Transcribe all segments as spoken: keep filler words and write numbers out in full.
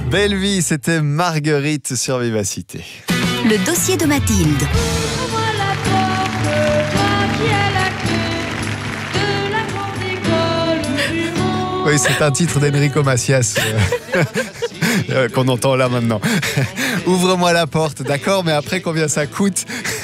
Belle vie, c'était Marguerite sur Vivacité. Le dossier de Mathilde. Ouvre-moi la porte, toi qui as la clé de la grande école du monde. Oui, c'est un titre d'Enrico Macias euh, euh, qu'on entend là maintenant. Ouvre-moi la porte, d'accord, mais après combien ça coûte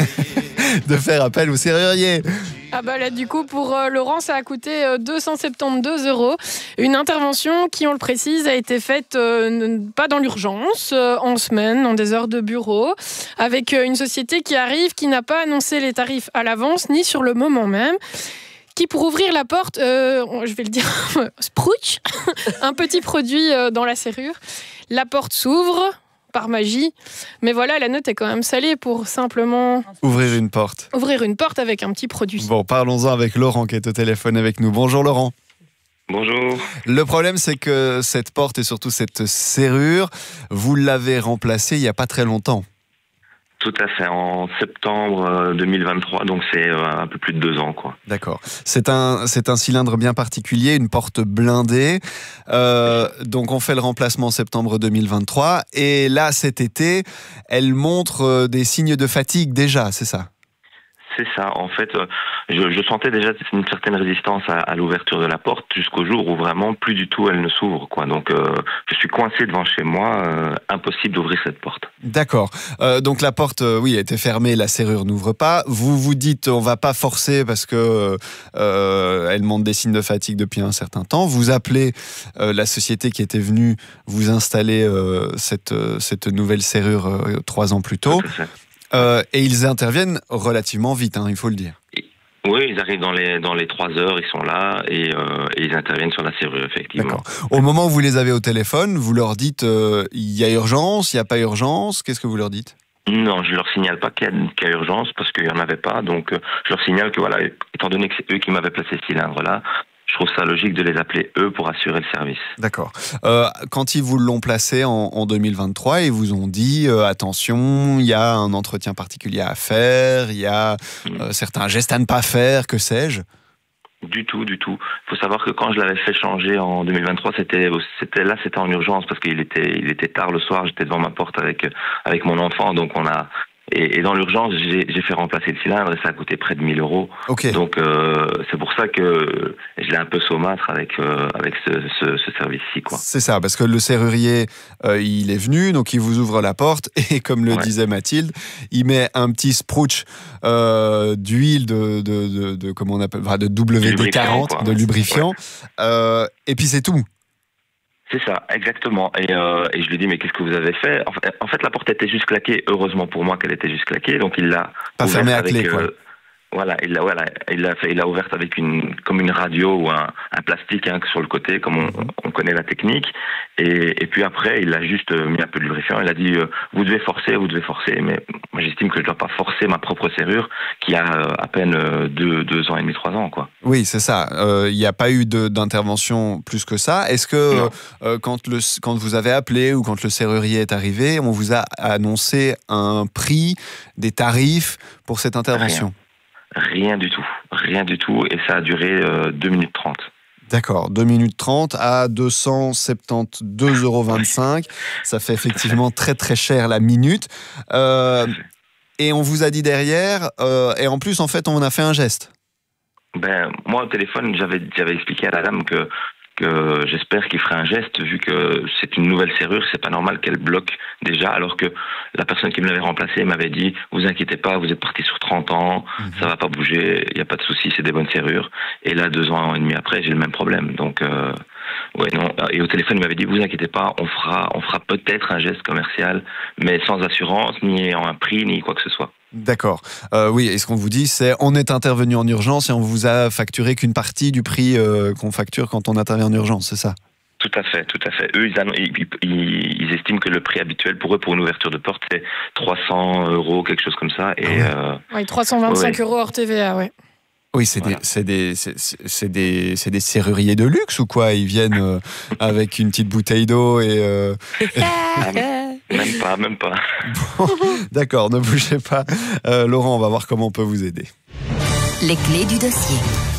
de faire appel au serrurier? Ah bah là du coup pour euh, Laurent ça a coûté euh, deux cent soixante-douze euros. Une intervention qui, on le précise, a été faite euh, pas dans l'urgence, euh, en semaine, dans des heures de bureau, avec euh, une société qui arrive, qui n'a pas annoncé les tarifs à l'avance ni sur le moment même, qui pour ouvrir la porte, euh, je vais le dire, sprouch, un petit produit euh, dans la serrure. La porte s'ouvre par magie, mais voilà, la note est quand même salée pour simplement Ouvrir une porte. ouvrir une porte avec un petit produit. Bon, parlons-en avec Laurent qui est au téléphone avec nous. Bonjour Laurent. Bonjour. Le problème, c'est que cette porte et surtout cette serrure, vous l'avez remplacée il n'y a pas très longtemps. Tout à fait, en septembre deux mille vingt-trois, donc c'est un peu plus de deux ans, quoi. D'accord. C'est un, c'est un cylindre bien particulier, une porte blindée. Euh, donc on fait le remplacement en septembre deux mille vingt-trois. Et là, cet été, elle montre des signes de fatigue déjà, c'est ça ? C'est ça, en fait, je, je sentais déjà une certaine résistance à, à l'ouverture de la porte jusqu'au jour où vraiment plus du tout elle ne s'ouvre, quoi. Donc euh, je suis coincé devant chez moi, euh, impossible d'ouvrir cette porte. D'accord. Euh, donc la porte, euh, oui, était fermée, la serrure n'ouvre pas. Vous vous dites, on va pas forcer parce que euh, elle montre des signes de fatigue depuis un certain temps. Vous appelez euh, la société qui était venue vous installer euh, cette cette nouvelle serrure euh, trois ans plus tôt. Tout à fait. Euh, et ils interviennent relativement vite, hein, il faut le dire. Oui, ils arrivent dans les dans les trois heures, ils sont là et, euh, et ils interviennent sur la serrure, effectivement. D'accord. Au moment où vous les avez au téléphone, vous leur dites, euh, il y a urgence, il n'y a pas urgence. Qu'est-ce que vous leur dites ? Non, je leur signale pas qu'il y a, qu'il y a urgence parce qu'il y en avait pas. Donc, euh, je leur signale que voilà, étant donné que c'est eux qui m'avaient placé ce cylindre-là, je trouve ça logique de les appeler eux pour assurer le service. D'accord. Euh, quand ils vous l'ont placé en, en deux mille vingt-trois, ils vous ont dit euh, attention, il y a un entretien particulier à faire, il y a euh, certains gestes à ne pas faire, que sais-je ? Du tout, du tout. Il faut savoir que quand je l'avais fait changer en deux mille vingt-trois, c'était, c'était là, c'était en urgence parce qu'il était, il était tard le soir. J'étais devant ma porte avec avec mon enfant, donc on a. Et, et dans l'urgence, j'ai, j'ai fait remplacer le cylindre et ça a coûté près de mille euros. Ok. Donc euh, c'est pour ça que je l'ai un peu saumâtre avec euh, avec ce, ce, ce service-ci, quoi. C'est ça, parce que le serrurier, euh, il est venu, donc il vous ouvre la porte et comme le Ouais. disait Mathilde, il met un petit sprouch euh, d'huile de, de, de, de comment on appelle, enfin, de W D quarante, Lubrifiant, quoi. de lubrifiant, euh, et puis c'est tout. C'est ça, exactement. Et, euh, et je lui dis, mais qu'est-ce que vous avez fait ? En fait, en fait, la porte était juste claquée. Heureusement pour moi qu'elle était juste claquée. Donc, il l'a Pas ouverte fermée à avec, clé, quoi. euh, voilà, il l'a, voilà, il l'a fait, il l'a ouverte avec une, comme une radio ou un, un plastique hein, sur le côté, comme on, on connaît la technique. Et, et puis après, il a juste mis un peu de lubrifiant. Il a dit, euh, vous devez forcer, vous devez forcer. Mais moi, j'estime que je dois pas forcer ma propre serrure, qui a euh, à peine euh, deux, deux ans et demi, trois ans, quoi. Oui, c'est ça. Il euh, n'y a pas eu de, d'intervention plus que ça. Est-ce que euh, quand, le, quand vous avez appelé ou quand le serrurier est arrivé, on vous a annoncé un prix, des tarifs pour cette intervention ? Rien. Rien du tout, rien du tout, et ça a duré euh, deux minutes trente. D'accord, deux minutes trente à deux cent soixante-douze euros vingt-cinq. Ça fait effectivement très très cher la minute. Euh, et on vous a dit derrière, euh, et en plus en fait on a fait un geste. Ben, moi au téléphone, j'avais, j'avais expliqué à la dame que, que j'espère qu'il ferait un geste, vu que c'est une nouvelle serrure, c'est pas normal qu'elle bloque déjà, alors que la personne qui me l'avait remplacée m'avait dit, vous inquiétez pas, vous êtes parti sur trente ans, mmh. ça va pas bouger, il n'y a pas de souci, c'est des bonnes serrures. Et là, deux ans et demi après, j'ai le même problème. Donc, euh, ouais, non. Et au téléphone, il m'avait dit, vous inquiétez pas, on fera, on fera peut-être un geste commercial, mais sans assurance, ni en un prix, ni quoi que ce soit. D'accord. Euh, oui, et ce qu'on vous dit, c'est on est intervenu en urgence et on vous a facturé qu'une partie du prix euh, qu'on facture quand on intervient en urgence, c'est ça ? Tout à fait, tout à fait. Eux, ils, ils, ils, ils estiment que le prix habituel pour eux, pour une ouverture de porte, c'est trois cents euros, quelque chose comme ça. Et, ah ouais. euh, Oui, trois cent vingt-cinq ouais. euros hors T V A, ouais. Oui, c'est, voilà. des, c'est, des, c'est, c'est, des, c'est des serruriers de luxe ou quoi ? Ils viennent euh, avec une petite bouteille d'eau et... Euh... Même pas, même pas. Bon, d'accord, ne bougez pas. Euh, Laurent, on va voir comment on peut vous aider. Les clés du dossier.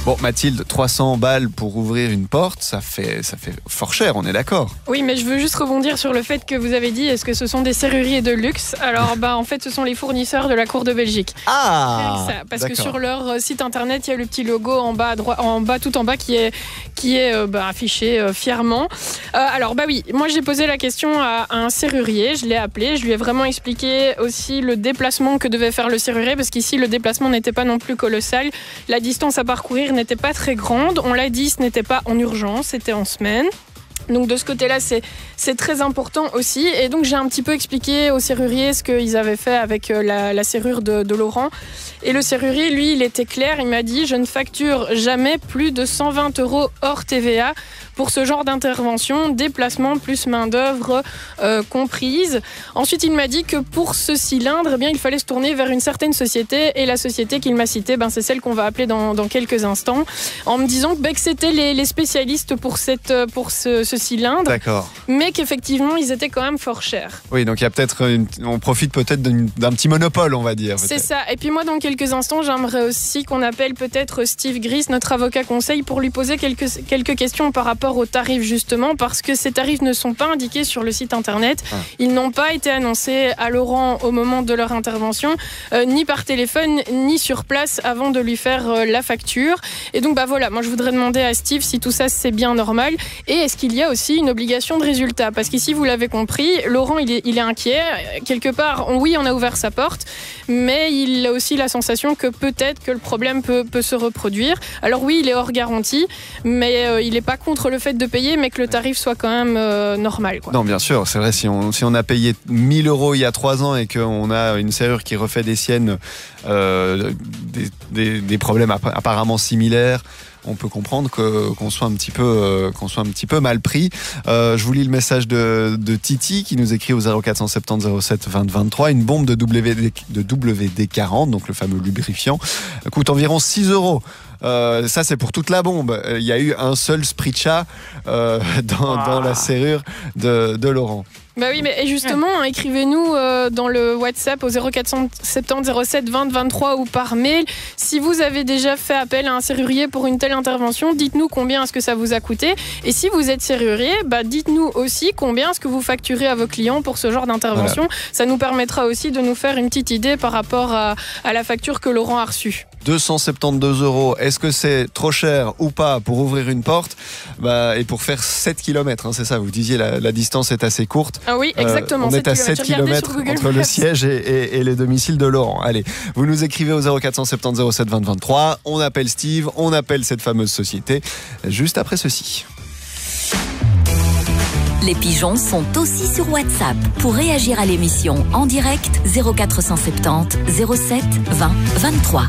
Bon, Mathilde, trois cents balles pour ouvrir une porte, ça fait, ça fait fort cher, on est d'accord. Oui, mais je veux juste rebondir sur le fait que vous avez dit, est-ce que ce sont des serruriers de luxe? Alors, bah, en fait, ce sont les fournisseurs de la Cour de Belgique. Ah, ça, parce d'accord. que sur leur site internet, il y a le petit logo en bas, à droite, en bas, tout en bas, qui est, qui est euh, bah, affiché euh, fièrement. Euh, alors, bah oui, moi j'ai posé la question à un serrurier, je l'ai appelé, je lui ai vraiment expliqué aussi le déplacement que devait faire le serrurier, parce qu'ici le déplacement n'était pas non plus colossal, la distance à parcourir n'était pas très grande. On l'a dit, ce n'était pas en urgence, c'était en semaine. Donc de ce côté-là, c'est, c'est très important aussi. Et donc j'ai un petit peu expliqué au serrurier ce qu'ils avaient fait avec la, la serrure de, de Laurent. Et le serrurier, lui, il était clair. Il m'a dit, je ne facture jamais plus de cent vingt euros hors T V A pour ce genre d'intervention, déplacement plus main-d'œuvre euh, comprise. Ensuite, il m'a dit que pour ce cylindre, eh bien, il fallait se tourner vers une certaine société. Et la société qu'il m'a citée, ben, c'est celle qu'on va appeler dans, dans quelques instants, en me disant ben, que c'était les, les spécialistes pour, cette, pour ce, ce cylindre, D'accord. mais qu'effectivement, ils étaient quand même fort chers. Oui, donc il y a peut-être une- on profite peut-être d'un, d'un petit monopole, on va dire. C'est peut-être. ça. Et puis moi, dans quelques instants, j'aimerais aussi qu'on appelle peut-être Steve Gris, notre avocat conseil, pour lui poser quelques, quelques questions par rapport aux tarifs, justement, parce que ces tarifs ne sont pas indiqués sur le site internet. Ah. Ils n'ont pas été annoncés à Laurent au moment de leur intervention, euh, ni par téléphone, ni sur place avant de lui faire euh, la facture. Et donc, bah voilà, moi je voudrais demander à Steve si tout ça c'est bien normal et est-ce qu'il y a aussi une obligation de résultat. Parce qu'ici, vous l'avez compris, Laurent, il est, il est inquiet. Quelque part, on- oui, on a ouvert sa porte, mais il a aussi la sensation que peut-être que le problème peut, peut se reproduire. Alors oui, il est hors garantie, mais euh, il n'est pas contre le fait de payer, mais que le tarif soit quand même euh, normal, quoi. Non, bien sûr, c'est vrai, si on, si on a payé mille euros il y a trois ans et qu'on a une serrure qui refait des siennes, euh, des, des- des problèmes appa- apparemment similaires, on peut comprendre que, qu'on soit un petit peu, euh, qu'on soit un petit peu mal pris. Euh, je vous lis le message de, de Titi qui nous écrit au zéro quatre cent soixante-dix zéro sept vingt vingt-trois. Une bombe de W D, de W D quarante, donc le fameux lubrifiant, coûte environ six euros. Euh, ça, c'est pour toute la bombe. Il y a eu un seul spritcha euh, dans, dans la serrure de, de Laurent. Bah oui, mais et justement, hein, écrivez-nous euh, dans le WhatsApp au zéro quatre cent soixante-dix zéro sept vingt vingt-trois ou par mail. Si vous avez déjà fait appel à un serrurier pour une telle intervention, dites-nous combien est-ce que ça vous a coûté. Et si vous êtes serrurier, bah dites-nous aussi combien est-ce que vous facturez à vos clients pour ce genre d'intervention. Voilà. Ça nous permettra aussi de nous faire une petite idée par rapport à, à la facture que Laurent a reçue. deux cent soixante-douze euros, est-ce que c'est trop cher ou pas pour ouvrir une porte bah, et pour faire sept kilomètres, hein, c'est ça, vous disiez la, la distance est assez courte. Ah oui, exactement. Euh, on est à sept kilomètres entre le siège et, et, et les domiciles de Laurent. Allez, vous nous écrivez au zéro quatre cent soixante-dix zéro sept vingt vingt-trois, on appelle Steve, on appelle cette fameuse société, juste après ceci. Les pigeons sont aussi sur WhatsApp. Pour réagir à l'émission en direct, zéro quatre cent soixante-dix zéro sept vingt vingt-trois.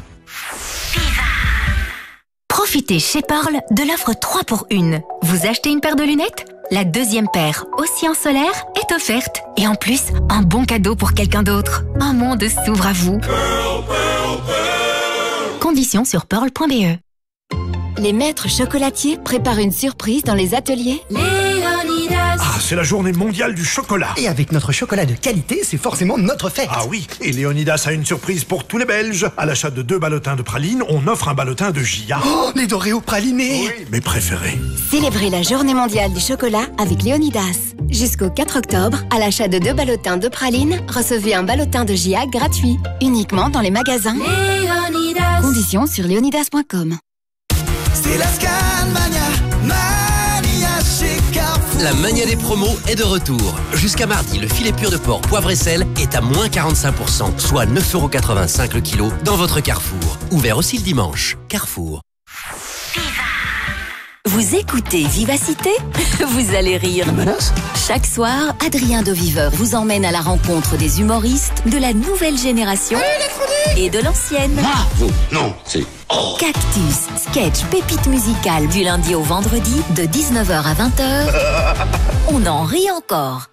Profitez chez Pearl de l'offre trois pour une. Vous achetez une paire de lunettes ? La deuxième paire, aussi en solaire, est offerte. Et en plus, un bon cadeau pour quelqu'un d'autre. Un monde s'ouvre à vous. Pearl, Pearl, Pearl. Conditions sur pearl point b e. Les maîtres chocolatiers préparent une surprise dans les ateliers Léonidas. Ah, c'est la journée mondiale du chocolat. Et avec notre chocolat de qualité, c'est forcément notre fête. Ah oui, et Léonidas a une surprise pour tous les Belges. À l'achat de deux ballotins de pralines, on offre un ballotin de Gia. Oh, les Doréos pralinés. Oui, mes préférés. Célébrez la journée mondiale du chocolat avec Léonidas. Jusqu'au quatre octobre, à l'achat de deux ballotins de pralines, recevez un ballotin de Gia gratuit. Uniquement dans les magasins Léonidas. Conditions sur léonidas point com. C'est la Scanmania, Mania chez Carrefour. La mania des promos est de retour. Jusqu'à mardi, le filet pur de porc poivre et sel est à moins quarante-cinq pour cent, soit neuf euros quatre-vingt-cinq le kilo dans votre Carrefour. Ouvert aussi le dimanche. Carrefour. Vous écoutez Vivacité ? Vous allez rire. Chaque soir, Adrien de Viveur vous emmène à la rencontre des humoristes de la nouvelle génération et de l'ancienne. Ah, vous, non, c'est... Oh. Cactus, sketch, pépite musicale du lundi au vendredi de dix-neuf heures à vingt heures. On en rit encore.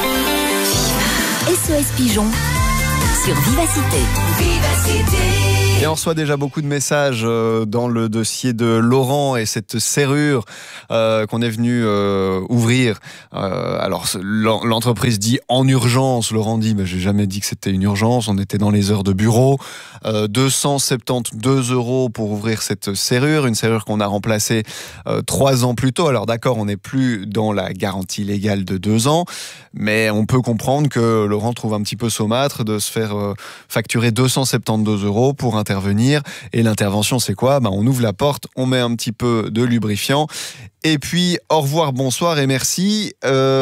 S O S Pigeon sur Vivacité. Vivacité. Et on reçoit déjà beaucoup de messages euh, dans le dossier de Laurent et cette serrure euh, qu'on est venu euh, ouvrir. Euh, alors l'entreprise dit en urgence. Laurent dit, bah, j'ai jamais dit que c'était une urgence. On était dans les heures de bureau. Euh, deux cent soixante-douze euros pour ouvrir cette serrure, une serrure qu'on a remplacée euh, trois ans plus tôt. Alors d'accord, on n'est plus dans la garantie légale de deux ans, mais on peut comprendre que Laurent trouve un petit peu saumâtre de se faire euh, facturer deux cent soixante-douze euros pour intervenir. Et l'intervention, c'est quoi ? Ben, on ouvre la porte, on met un petit peu de lubrifiant. Et puis, au revoir, bonsoir et merci.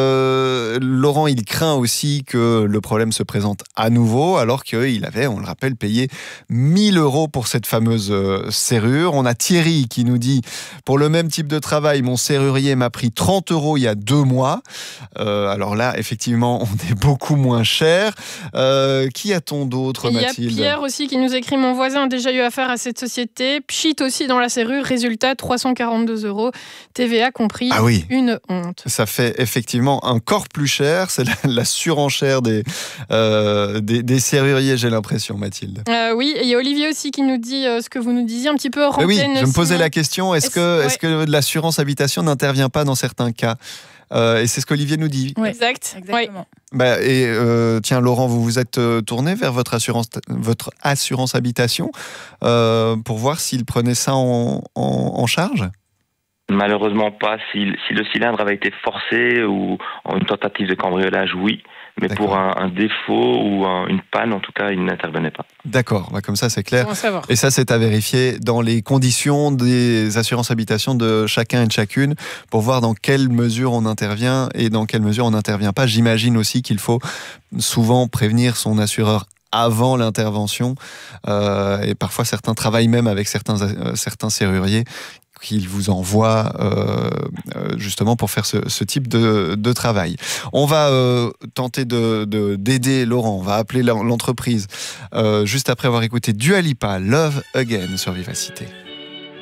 Euh, Laurent, il craint aussi que le problème se présente à nouveau, alors qu'il avait, on le rappelle, payé mille euros pour cette fameuse euh, serrure. On a Thierry qui nous dit, pour le même type de travail, mon serrurier m'a pris trente euros il y a deux mois. Euh, alors là, effectivement, on est beaucoup moins cher. Euh, qui a-t-on d'autre, Mathilde ? Il y a Pierre aussi qui nous écrit, mon voisin a déjà eu affaire à cette société. Pchit aussi dans la serrure, résultat trois cent quarante-deux euros. T V A compris, ah oui. Une honte. Ça fait effectivement encore plus cher, c'est la, la surenchère des, euh, des, des serruriers, j'ai l'impression, Mathilde. Euh, oui, et il y a Olivier aussi qui nous dit euh, ce que vous nous disiez un petit peu hors oui, antenne. je me posais la question, est-ce, est-ce que, ouais. est-ce que l'assurance habitation n'intervient pas dans certains cas ? Euh, et c'est ce qu'Olivier nous dit. Ouais. Exact. Exactement. Ouais. Bah, et euh, tiens, Laurent, vous vous êtes tourné vers votre assurance, votre assurance habitation euh, pour voir s'il prenait ça en, en, en charge ? Malheureusement pas. Si, si le cylindre avait été forcé ou en une tentative de cambriolage, oui. Mais D'accord. pour un, un défaut ou un, une panne, en tout cas, il n'intervenait pas. D'accord, bah comme ça c'est clair. Bon à savoir. Et ça c'est à vérifier dans les conditions des assurances habitation de chacun et de chacune pour voir dans quelle mesure on intervient et dans quelle mesure on n'intervient pas. J'imagine aussi qu'il faut souvent prévenir son assureur avant l'intervention. Euh, et parfois certains travaillent même avec certains, euh, certains serruriers qu'il vous envoie euh, justement pour faire ce, ce type de, de travail. On va euh, tenter de, de, d'aider Laurent, on va appeler l'entreprise euh, juste après avoir écouté Dua Lipa, Love Again sur Vivacité.